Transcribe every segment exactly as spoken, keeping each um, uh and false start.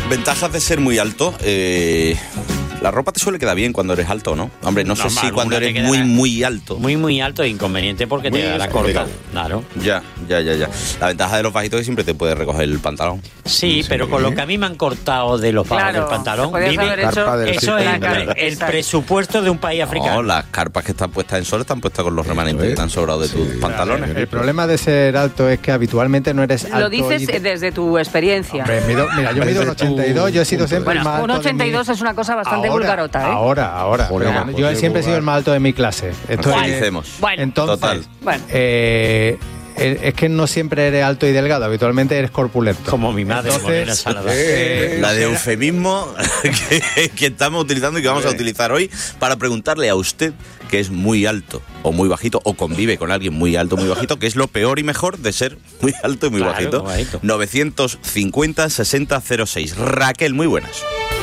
Ventajas de ser muy alto. Eh, la ropa te suele quedar bien cuando eres alto, ¿no? Hombre, no, no sé si cuando eres muy, muy alto. Muy, muy alto es inconveniente porque muy te da la corta. Claro. Ya, ya, ya, ya. La ventaja de los bajitos es que siempre te puedes recoger el pantalón. Sí, sí, pero con lo que a mí me han cortado de los bajos claro, del pantalón, dime, hecho, eso es el, el presupuesto de un país africano. No, las carpas que están puestas en sol están puestas con los remanentes que están sobrados de tus sí, pantalones. El problema de ser alto es que habitualmente no eres alto. Lo dices y... desde tu experiencia. Hombre, mido, mira, yo mido un ochenta y dos, yo he sido siempre bueno, el más alto. Un ochenta y dos de mi... es una cosa bastante ahora, vulgarota, ¿eh? Ahora, ahora. Joder, bueno, yo siempre he sido el más alto de mi clase. Esto bueno, es, bueno, entonces, total. Bueno. Eh, es que no siempre eres alto y delgado, habitualmente eres corpulento. Como mi madre. Entonces, eh, la de eufemismo que, que estamos utilizando y que vamos a utilizar hoy para preguntarle a usted que es muy alto o muy bajito o convive con alguien muy alto o muy bajito, que es lo peor y mejor de ser muy alto y muy claro, bajito. bajito. novecientos cincuenta sesenta cero seis. Raquel, muy buenas.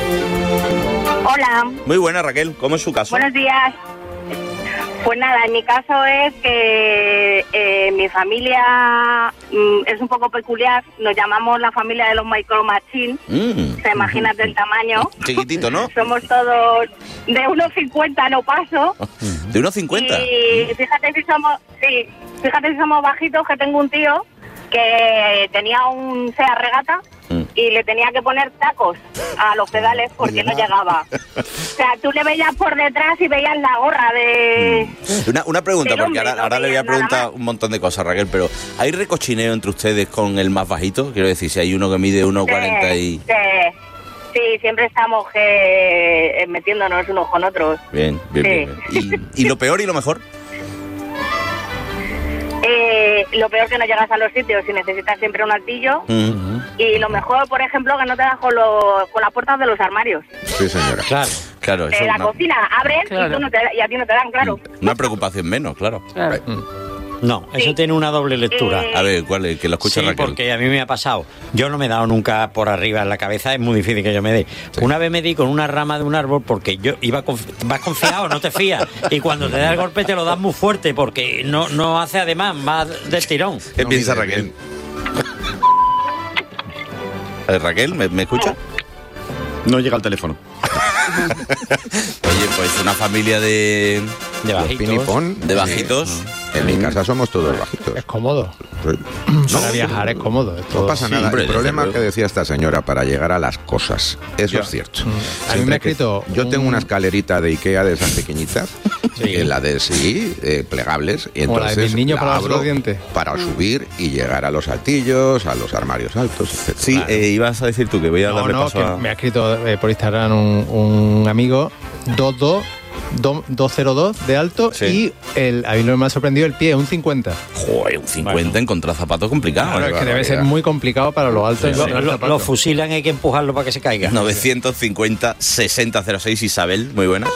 Hola. Muy buena, Raquel. ¿Cómo es su caso? Buenos días. Pues nada, en mi caso es que eh, mi familia mm, es un poco peculiar. Nos llamamos la familia de los Micro Machine. Mm. Se imagínate el tamaño. Chiquitito, ¿no? Somos todos de uno cincuenta, no paso. ¿De uno cincuenta? Y fíjate si somos, sí, fíjate si somos bajitos, que tengo un tío que tenía un Seat Regata mm. y le tenía que poner tacos a los pedales porque no llegaba. O sea, tú le veías por detrás y veías la gorra de... Mm. Una, una pregunta, porque hombre, ahora, no ahora le voy a preguntar un montón de cosas, Raquel, pero ¿hay recochineo entre ustedes con el más bajito? Quiero decir, si hay uno que mide uno cuarenta sí, y... Sí, sí, siempre estamos eh, metiéndonos unos con otros. Bien, bien, sí. bien. bien. ¿Y, ¿Y lo peor y lo mejor? Eh, lo peor que no llegas a los sitios y necesitas siempre un altillo. Uh-huh. Y lo mejor, por ejemplo, que no te das con, lo, con las puertas de los armarios. Sí, señora. Claro, claro. De la no. cocina abren claro. y, tú no te, y a ti no te dan, claro. Una preocupación menos, claro. claro. No, eso sí. tiene una doble lectura. Eh, a ver, ¿cuál es? Que lo escucha sí, Raquel. Porque a mí me ha pasado. Yo no me he dado nunca por arriba en la cabeza, es muy difícil que yo me dé. Sí. Una vez me di con una rama de un árbol porque yo iba confi- vas confiado, no te fías. Y cuando te da el golpe te lo das muy fuerte porque no, no hace además más del tirón. ¿Qué no, piensa Raquel? A ver, Raquel, ¿me, me escucha? No llega el teléfono. Oye, pues una familia de... De bajitos. De bajitos. Sí. En mi casa somos todos bajitos. Es cómodo. No, para viajar es cómodo. Es todo. No pasa sí, nada. hombre, el problema luego. que decía esta señora para llegar a las cosas, eso yo, es cierto. Mm. A mí me ha escrito... Yo un... tengo una escalerita de Ikea de esas pequeñitas, sí. en la de sí, eh, plegables, y entonces o la de mis niños la para abro los dientes. Para subir y llegar a los altillos, a los armarios altos, etcétera. Sí, claro. eh, ibas a decir tú que voy a no, darle no, paso que a... me ha escrito eh, por Instagram un, un amigo dos dos doscientos dos de alto sí. y el, a mí no me ha sorprendido el pie, un cincuenta. Joder, un cincuenta bueno. encontrar zapatos complicado. Claro, ¿eh? es que debe ser muy complicado para los altos. Sí, sí. Lo, lo fusilan, hay que empujarlo para que se caiga. novecientos cincuenta sesenta cero seis. Isabel, muy buenas.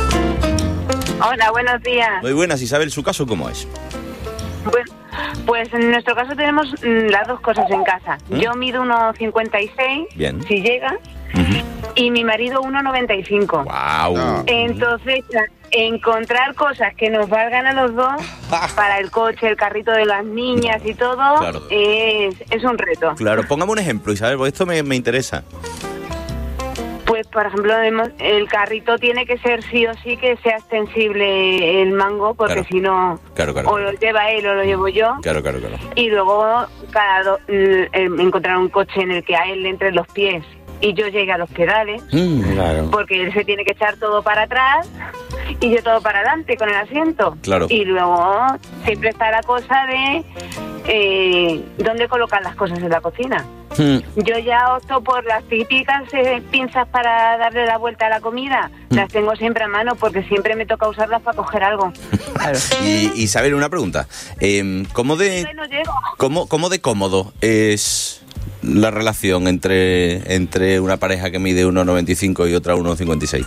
Hola, buenos días. Muy buenas, Isabel. ¿Su caso cómo es? Pues, pues en nuestro caso tenemos mm, las dos cosas en casa. ¿Mm? Yo mido uno cincuenta y seis, bien. Si llega, uh-huh. y mi marido uno noventa y cinco. Wow. Entonces, encontrar cosas que nos valgan a los dos para el coche, el carrito de las niñas y todo, claro. es, es un reto. Claro, póngame un ejemplo, Isabel, porque esto me, me interesa. Pues, por ejemplo, el carrito tiene que ser sí o sí que sea extensible el mango, porque claro. si no, claro, claro. o lo lleva él o lo llevo yo. Claro, claro, claro. Y luego cada do, eh, encontrar un coche en el que a él le entre los pies y yo llegue a los pedales, mm, claro. porque él se tiene que echar todo para atrás y yo todo para adelante con el asiento. Claro. Y luego siempre está la cosa de eh, dónde colocan las cosas en la cocina. Mm. Yo ya opto por las típicas eh, pinzas para darle la vuelta a la comida. Mm. Las tengo siempre a mano porque siempre me toca usarlas para coger algo. Claro. Y Isabel, una pregunta. Eh, ¿Cómo de no llego. ¿cómo, cómo de cómodo es la relación entre, entre una pareja que mide uno noventa y cinco y otra uno cincuenta y seis?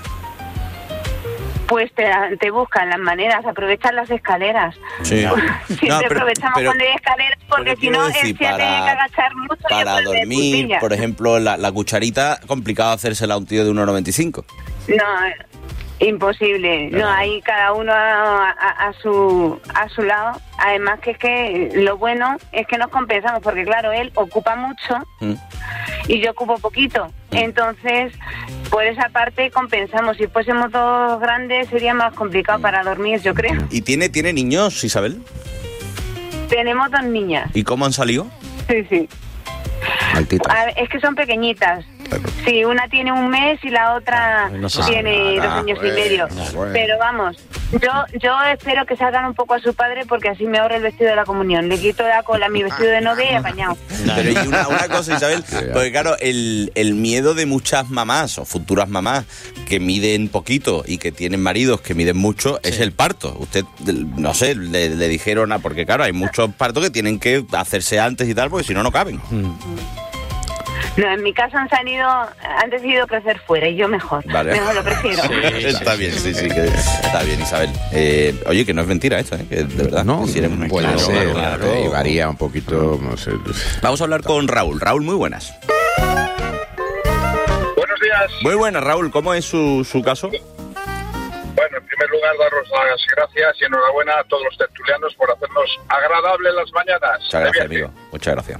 Pues te, te buscan las maneras, aprovechan las escaleras. Sí. Siempre no, pero, aprovechamos pero, cuando hay escaleras porque si no, él se tiene que agachar mucho. Para y dormir, por ejemplo, la, la cucharita, complicado hacérsela a un tío de uno noventa y cinco. No, imposible. Claro. No, ahí cada uno a, a, a su a su lado. Además que es que lo bueno es que nos compensamos porque claro, él ocupa mucho mm. y yo ocupo poquito. Entonces, por esa parte compensamos. Si fuésemos dos grandes sería más complicado para dormir, yo creo. ¿Y tiene, tiene niños, Isabel? Tenemos dos niñas. ¿Y cómo han salido? Sí, sí. A ver, es que son pequeñitas. Bueno. Sí, una tiene un mes y la otra no sé. tiene Ah, dos años bueno, y medio. bueno. Pero vamos, yo yo espero que salgan un poco a su padre porque así me ahorro el vestido de la comunión. Le quito la cola a mi vestido de novia y apañado. Pero y una, una cosa, Isabel, porque claro, el, el miedo de muchas mamás o futuras mamás que miden poquito y que tienen maridos que miden mucho es el parto. Usted, no sé, le, le dijeron, a, porque claro, hay muchos partos que tienen que hacerse antes y tal, porque si no, no caben. Mm. No, en mi caso han salido, han decidido crecer fuera y yo mejor. Vale. Mejor lo prefiero. Sí, Está bien, sí, sí, que está bien, Isabel. Eh, oye, que no es mentira esto, ¿eh? Que de verdad. No, si eres muy puede claro, ser, claro, claro. y varía un poquito, no sé. Vamos a hablar con Raúl. Raúl, muy buenas. Buenos días. Muy buenas, Raúl. ¿Cómo es su, su caso? Bueno, en primer lugar, daros las gracias y enhorabuena a todos los tertulianos por hacernos agradables las mañanas. Muchas gracias, De viaje. amigo. Muchas gracias.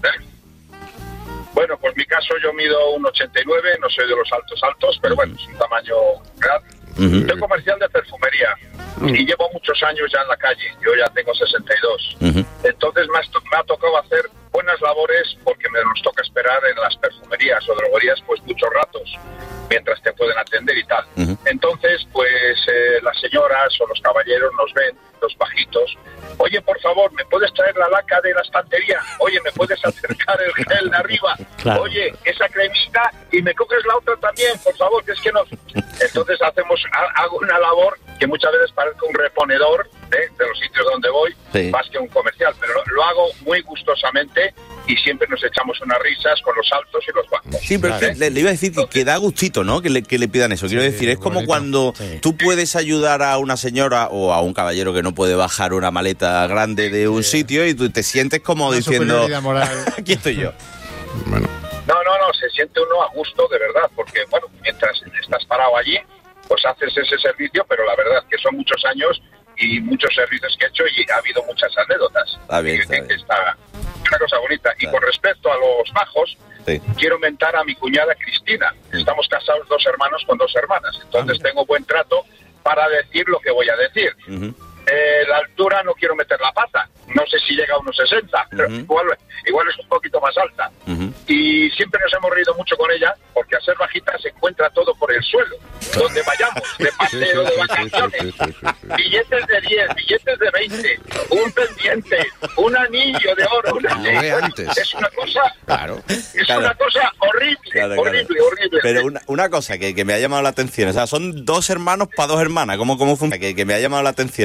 Bueno, pues mi caso, yo mido un ochenta y nueve, no soy de los altos altos, pero bueno, es un tamaño grande. Ujú. Soy comercial de perfumería y llevo muchos años ya en la calle. Yo ya tengo sesenta y dos. Ujú. Entonces me ha, me ha tocado hacer buenas labores porque me nos toca esperar en las perfumerías o droguerías pues muchos ratos mientras te pueden atender y tal. Ujú. Entonces, pues eh, las señoras o los caballeros nos ven, los bajitos. Oye, por favor, ¿me puedes traer la laca de la estantería? Oye, ¿me puedes acercar el gel de arriba? Claro. Oye, esa cremita y me coges la otra también, por favor, que es que no... Entonces hacemos, ha- hago una labor que muchas veces parece un reponedor ¿eh? de los sitios donde voy, Sí. más que un comercial, pero lo, lo hago muy gustosamente y siempre nos echamos unas risas con los altos y los bajos. Sí, pero es que le, le iba a decir que, que da gustito, ¿no? Que le, que le pidan eso. Quiero Sí, decir, es como bonito. cuando Sí. tú puedes ayudar a una señora o a un caballero que no puede bajar una maleta grande de un sitio y tú te sientes como Una diciendo, superioridad moral. aquí estoy yo. Bueno, No, no, no, se siente uno a gusto, de verdad, porque, bueno, mientras estás parado allí, pues haces ese servicio, pero la verdad es que son muchos años y muchos servicios que he hecho y ha habido muchas anécdotas. Está bien, Y está que- bien. que está una cosa bonita. Y Claro. con respecto a los bajos, Sí. quiero mentar a mi cuñada Cristina. Estamos casados dos hermanos con dos hermanas, entonces tengo buen trato para decir lo que voy a decir. Ujú. Eh, la altura no quiero meter la pata. No sé si llega a unos sesenta, pero Ujú. igual, igual es un poquito más alta. Ujú. Y siempre nos hemos reído mucho con ella, porque al ser bajita se encuentra todo por el suelo, donde vayamos, de paseo, de vacaciones. Billetes de diez, billetes de veinte, un pendiente, un anillo de oro. Una... Lo de antes. Es una cosa, claro. es Claro. una cosa horrible, Claro, claro. horrible, horrible. Pero una, una cosa que, que me ha llamado la atención, o sea, son dos hermanos para dos hermanas, ¿cómo, cómo funciona? Que, que me ha llamado la atención.